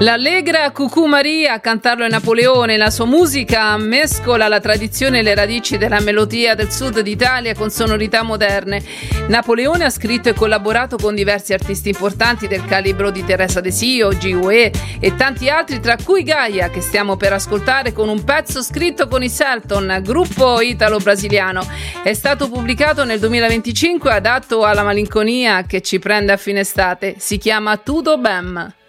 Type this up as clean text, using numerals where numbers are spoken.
L'allegra Cucù Maria, a cantarlo è Napoleone. La sua musica mescola la tradizione e le radici della melodia del sud d'Italia con sonorità moderne. Napoleone ha scritto e collaborato con diversi artisti importanti del calibro di Teresa De Sio, G.U.E. e tanti altri, tra cui Gaia, che stiamo per ascoltare con un pezzo scritto con i Selton, gruppo italo-brasiliano. È stato pubblicato nel 2025, adatto alla malinconia che ci prende a fine estate. Si chiama Tudo Bem.